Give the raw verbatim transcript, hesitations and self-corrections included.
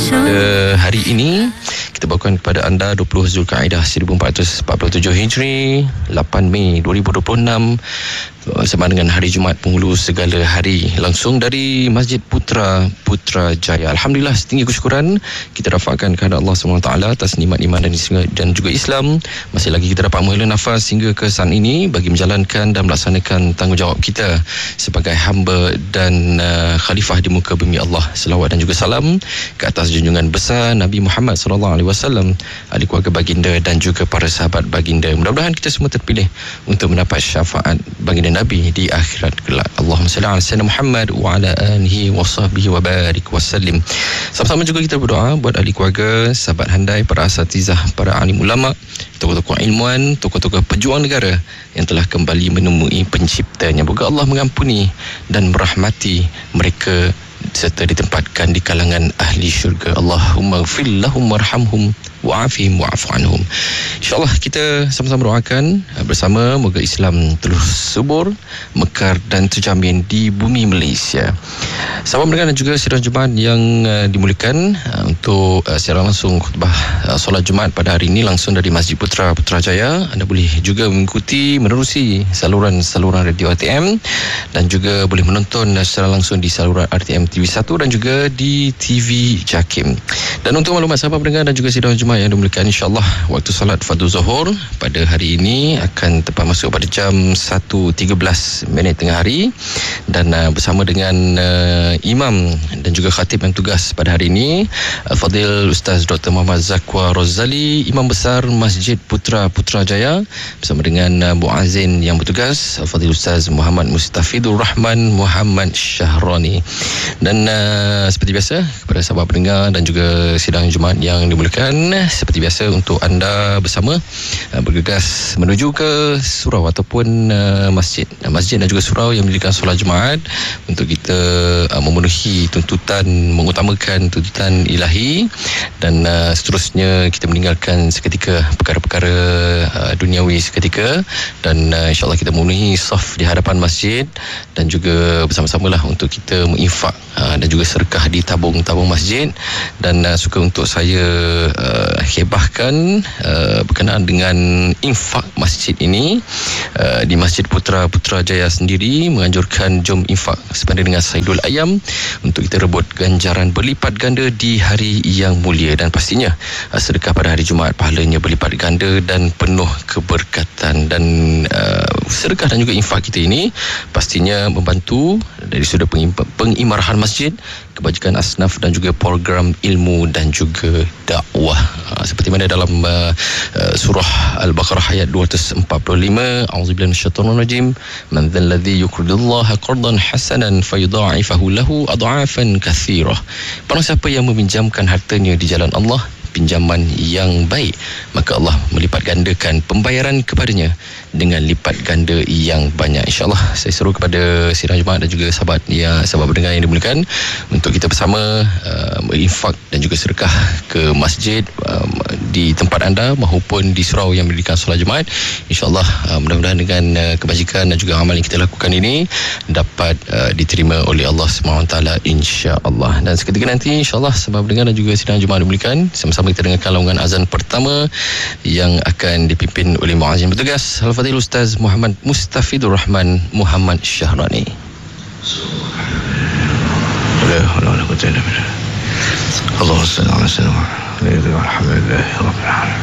Uh, hari ini kita bawakan kepada anda dua puluh Zulkaidah seribu empat ratus empat puluh tujuh Hijri, lapan Mei dua ribu dua puluh enam, sama dengan hari Jumaat penghulu segala hari, langsung dari Masjid Putra Putrajaya. Alhamdulillah, setinggi kesyukuran kita rafakkan kepada Allah subhanahu wa taala atas nikmat iman dan, dan juga Islam. Masih lagi kita dapat menghela nafas hingga ke saat ini bagi menjalankan dan melaksanakan tanggungjawab kita sebagai hamba dan uh, khalifah di muka bumi Allah. Selawat dan juga salam ke atas junjungan besar Nabi Muhammad sallallahu alaihi wasallam, ahli keluarga baginda dan juga para sahabat baginda. Mudah-mudahan kita semua terpilih untuk mendapat syafaat baginda Nabi di akhirat kelak. Allahumma salli ala sayyidina Muhammad wa ala alihi wa sahbihi wa barik wa sallim. Sama-sama juga kita berdoa buat ahli keluarga, sahabat handai, para asatizah, para alim ulama, tokoh-tokoh ilmuwan, tokoh-tokoh pejuang negara yang telah kembali menemui penciptanya. Moga Allah mengampuni dan merahmati mereka serta ditempatkan di kalangan ahli syurga. Allahumma ghfir lahum warhamhum wa'afihim wa'afu anhum. InsyaAllah kita sama-sama doakan bersama, moga Islam terus subur, mekar dan terjamin di bumi Malaysia. Sahabat mendengar dan juga sidang Jumaat yang uh, dimuliakan, uh, untuk uh, siaran langsung khutbah uh, solat Jumaat pada hari ini langsung dari Masjid Putra Putrajaya. Anda boleh juga mengikuti menerusi saluran-saluran radio R T M dan juga boleh menonton uh, secara langsung di saluran R T M T V satu dan juga di T V Jakim. Dan untuk maklumat sahabat pendengar dan juga sidang Jumaat yang dimuliakan, insyaAllah waktu salat Fardhu Zuhur pada hari ini akan tepat masuk pada jam satu tiga belas minit tengah hari, dan uh, bersama dengan uh, imam dan juga khatib yang tugas pada hari ini, Al-Fadil Ustaz Doktor Muhammad Zakwa Rozali, Imam Besar Masjid Putra Putrajaya, bersama dengan uh, Muazzin yang bertugas Al-Fadil Ustaz Muhammad Mustafidur Rahman Muhammad Syahrani. Dan uh, seperti biasa kepada sahabat pendengar dan juga sidang Jumaat yang dimuliakan, seperti biasa untuk anda bersama uh, bergegas menuju ke surau ataupun uh, masjid masjid dan juga surau yang mendirikan solat Jumaat untuk kita uh, memenuhi tuntutan, mengutamakan tuntutan ilahi, dan uh, seterusnya kita meninggalkan seketika perkara-perkara uh, duniawi seketika, dan uh, insyaAllah kita memenuhi saf di hadapan masjid dan juga bersama-samalah untuk kita menginfak uh, dan juga sedekah di tabung-tabung masjid. Dan uh, suka untuk saya uh, hebahkan uh, berkenaan dengan infak masjid ini, uh, di Masjid Putra Putrajaya sendiri menganjurkan jom infak sebanding dengan Saidul Ayam untuk kita rebut ganjaran berlipat ganda di hari yang mulia. Dan pastinya uh, sedekah pada hari Jumaat pahalanya berlipat ganda dan penuh keberkatan. Dan uh, sedekah dan juga infak kita ini pastinya membantu dari sudut pengimarahan masjid, kebajikan asnaf dan juga program ilmu dan juga dakwah. Uh, seperti mana dalam uh, uh, surah Al-Baqarah ayat dua ratus empat puluh lima, a'udzubillahi minasyaitonir rajim, man dzal ladzi yuqridullaha qardan hasanan fayudha'ifahu lahu adha'afan katsirah. Barang siapa yang meminjamkan hartanya di jalan Allah pinjaman yang baik, maka Allah melipat gandakan pembayaran kepadanya dengan lipat ganda yang banyak. InsyaAllah saya seru kepada sidang Jumaat dan juga sahabat ya, sahabat pendengar yang dimuliakan untuk kita bersama uh, berinfak dan juga sedekah ke masjid uh, di tempat anda maupun di surau yang mendirikan solat Jumaat. InsyaAllah uh, mudah-mudahan dengan uh, kebajikan dan juga amal yang kita lakukan ini dapat uh, diterima oleh Allah subhanahu wa taala, insyaAllah. Dan seketika nanti insyaAllah sahabat pendengar dan juga sidang Jumaat dimuliakan, sama-sama kita dengarkan laungan azan pertama yang akan dipimpin oleh muazzin bertugas Al-Fadil Ustaz Muhammad Mustafidur Rahman Muhammad Syahrani. Allahumma salli ala sayyidina Muhammad. Alhamdulillah rabbil alamin.